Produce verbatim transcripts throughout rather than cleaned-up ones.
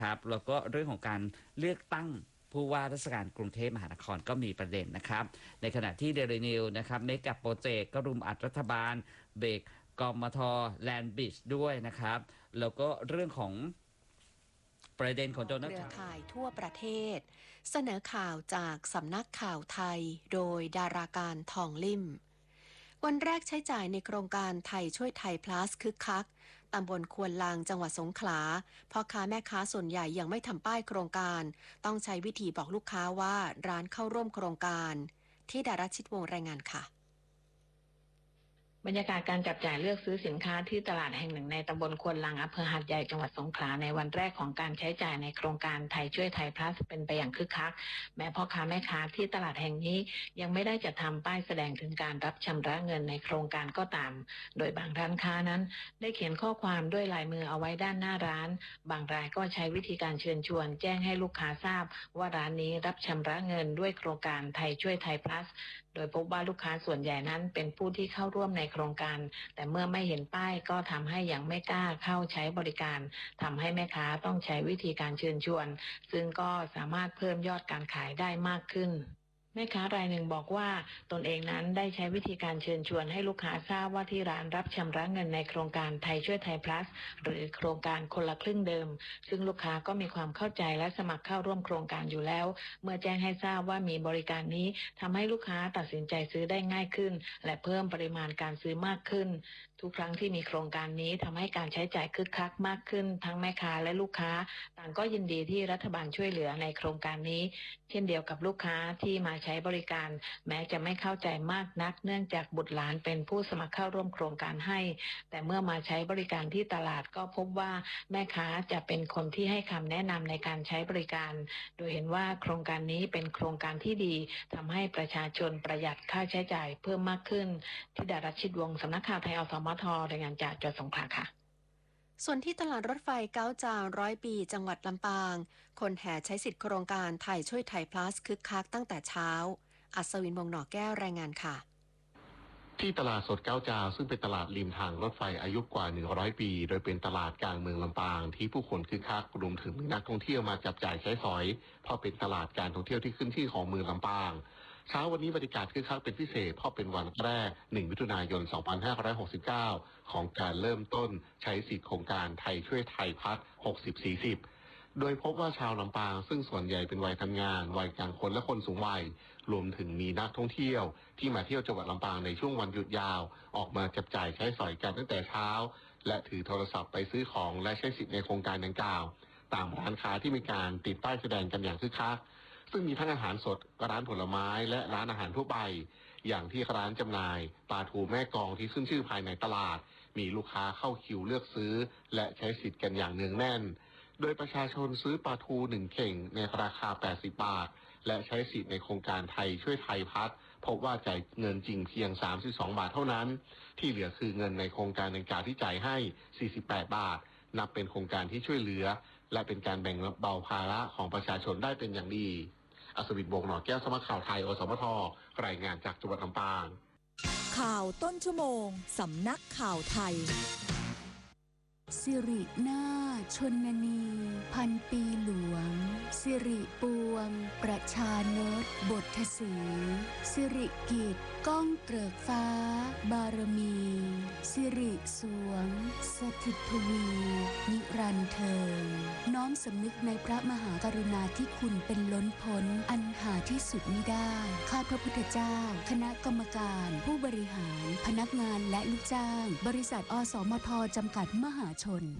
ครับแล้วก็เรื่องของการเลือกตั้งผู้ว่าราชการกรุงเทพมหานครก็มีประเด็นนะครับในขณะที่เดลินิวนะครับเมกะโปรเจกต์ก็รุมอัดรัฐบาลเบรกกมทแลนด์บิชด้วยนะครับแล้วก็เรื่องของประเด็นของโจนัสเครือข่ายทั่วประเทศเสนอข่าวจากสำนักข่าวไทยโดยดาราการทองลิ่มวันแรกใช้จ่ายในโครงการไทยช่วยไทย plus คึกคักตำบลควนลางจังหวัดสงขลาพ่อค้าแม่ค้าส่วนใหญ่ยังไม่ทำป้ายโครงการต้องใช้วิธีบอกลูกค้าว่าร้านเข้าร่วมโครงการที่ดาราชิตวงรายงานค่ะบรรยากาศการจับจ่ายเลือกซื้อสินค้าที่ตลาดแห่งหนึ่งในตำบลควนลังอำเภอหาดใหญ่จังหวัดสงขลาในวันแรกของการใช้จ่ายในโครงการไทยช่วยไทยพลัสเป็นไปอย่างคึกคักแม้พ่อค้าแม่ค้าที่ตลาดแห่งนี้ยังไม่ได้จัดทำป้ายแสดงถึงการรับชำระเงินในโครงการก็ตามโดยบางร้านค้านั้นได้เขียนข้อความด้วยลายมือเอาไว้ด้านหน้าร้านบางรายก็ใช้วิธีการเชิญชวนแจ้งให้ลูกค้าทราบว่าร้านนี้รับชำระเงินด้วยโครงการไทยช่วยไทยพลัสโดยพบว่าลูกค้าส่วนใหญ่นั้นเป็นผู้ที่เข้าร่วมในโครงการแต่เมื่อไม่เห็นป้ายก็ทำให้ยังไม่กล้าเข้าใช้บริการทำให้แม่ค้าต้องใช้วิธีการเชิญชวนซึ่งก็สามารถเพิ่มยอดการขายได้มากขึ้นแม่ค้ารายหนึ่งบอกว่าตนเองนั้นได้ใช้วิธีการเชิญชวนให้ลูกค้าทราบว่าที่ร้านรับชำระเงินในโครงการไทยช่วยไทยพลัสหรือโครงการคนละครึ่งเดิมซึ่งลูกค้าก็มีความเข้าใจและสมัครเข้าร่วมโครงการอยู่แล้วเมื่อแจ้งให้ทราบว่ามีบริการนี้ทำให้ลูกค้าตัดสินใจซื้อได้ง่ายขึ้นและเพิ่มปริมาณการซื้อมากขึ้นทุกครั้งที่มีโครงการนี้ทำให้การใช้จ่ายคึกคักมากขึ้นทั้งแม่ค้าและลูกค้าต่างก็ยินดีที่รัฐบาลช่วยเหลือในโครงการนี้เช่นเดียวกับลูกค้าที่มาใช้บริการแม้จะไม่เข้าใจมากนักเนื่องจากบุตรหลานเป็นผู้สมัครเข้าร่วมโครงการให้แต่เมื่อมาใช้บริการที่ตลาดก็พบว่าแม่ค้าจะเป็นคนที่ให้คำแนะนำในการใช้บริการโดยเห็นว่าโครงการนี้เป็นโครงการที่ดีทำให้ประชาชนประหยัดค่าใช้จ่ายเพิ่มมากขึ้นธิดารัชชิตวงศ์สำนักข่าวไทยอสมทรายงานจากจังหวัดสงขลาค่ะส่วนที่ตลาดรถไฟเก้าจานร้อยปีจังหวัดลำปางคนแห่ใช้สิทธิโครงการไทยช่วยไทยพลัสคึกคักตั้งแต่เช้าอัศวินวงศ์หนอแก้วรายงานค่ะที่ตลาดสดเก้าจาวซึ่งเป็นตลาดริมทางรถไฟอายุกว่าหนึ่งร้อยปีโดยเป็นตลาดกลางเมืองลำปางที่ผู้คนคึกคักรวมถึงนักท่องเที่ยวมาจับจ่ายใช้สอยเพราะเป็นตลาดการท่องเที่ยวที่ขึ้นชื่อของเมืองลำปางเช้าวันนี้บรรยากาศคึกคักเป็นพิเศษเพราะเป็นวันแรกหนึ่งมิถุนายนสองพันห้าร้อยหกสิบเก้าของการเริ่มต้นใช้สิทธิโครงการไทยช่วยไทยพัฒน์หกสิบ สี่สิบโดยพบว่าชาวลำปางซึ่งส่วนใหญ่เป็นวัยทำงานวัยกลางคนและคนสูงวัยรวมถึงมีนักท่องเที่ยวที่มาเที่ยวจังหวัดลำปางในช่วงวันหยุดยาวออกมาจับจ่ายใช้สอยกันตั้งแต่เช้าและถือโทรศัพท์ไปซื้อของและใช้สิทธิในโครงการดังกล่าวตามร้านค้าที่มีการติดป้ายแสดงกันอย่างคึกคักซึ่งมีทั้งอาหารสดร้านผลไม้และร้านอาหารทั่วไปอย่างที่ร้านจำหน่ายปลาทูแม่กลองที่ขึ้นชื่อภายในตลาดมีลูกค้าเข้าคิวเลือกซื้อและใช้สิทธิ์กันอย่างเนืองแน่นโดยประชาชนซื้อปลาทูหนึ่งเข่งในราคาแปดสิบบาทและใช้สิทธิ์ในโครงการไทยช่วยไทยพัฒน์พบว่าจ่ายเงินจริงเพียงสามสิบสองบาทเท่านั้นที่เหลือคือเงินในโครงการดังกล่าวที่จ่ายให้สี่สิบแปดบาทนับเป็นโครงการที่ช่วยเหลือและเป็นการแบ่งเบาภาระของประชาชนได้เป็นอย่างดีอัศวินวงศ์หนอแก้วสำนักข่าวไทยอสมทรายงานจากจังหวัดลำปางข่าวต้นชั่วโมงสำนักข่าวไทยสิรินาถชนนีพันปีหลวงสิริปวงประชานตบทสีสิริกิจก้องเกริกฟ้าบารมีสิริสวงสถิตทวีนิรันดร์เทิงน้อมสำนึกในพระมหากรุณาธิคุณเป็นล้นพ้นอันหาที่สุดมิได้ข้าพระพุทธเจ้าคณะกรรมการผู้บริหารพนักงานและลูกจ้างบริษัทอสมทจำกัดมหาชน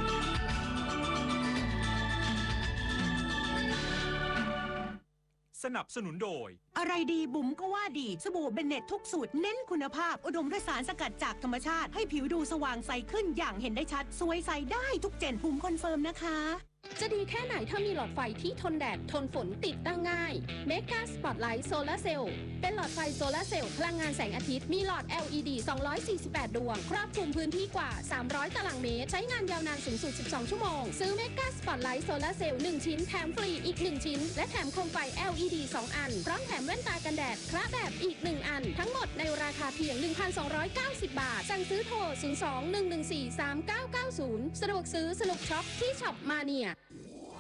สนับสนุนโดยอะไรดีบุ๋มก็ว่าดีสบู่เบนเน็ตทุกสูตรเน้นคุณภาพอุดมด้วยสารสกัดจากธรรมชาติให้ผิวดูสว่างใสขึ้นอย่างเห็นได้ชัดสวยใสได้ทุกเจนบุ๋มคอนเฟิร์มนะคะจะดีแค่ไหนถ้ามีหลอดไฟที่ทนแดดทนฝนติดตั้งง่าย Mega Spotlight Solar Cell เป็นหลอดไฟโซลาร์เซลล์พลังงานแสงอาทิตย์มีหลอด แอล อี ดี สองร้อยสี่สิบแปด ดวงครอบคลุมพื้นที่กว่าสามร้อยตารางเมตรใช้งานยาวนานสูงสุดสิบสองชั่วโมงซื้อ Mega Spotlight Solar Cell หนึ่งชิ้นแถมฟรีอีกหนึ่งชิ้นและแถมโคมไฟ แอล อี ดี สองอันพร้อมแถมแว่นตากันแดดคระแบบอีกหนึ่งอันทั้งหมดในราคาเพียง หนึ่งพันสองร้อยเก้าสิบ บาทสั่งซื้อโทรศูนย์ สอง หนึ่ง หนึ่ง สี่ สาม เก้า เก้า ศูนย์สะดวกซื้อสนุกช็อปที่ช็อปมาเนีย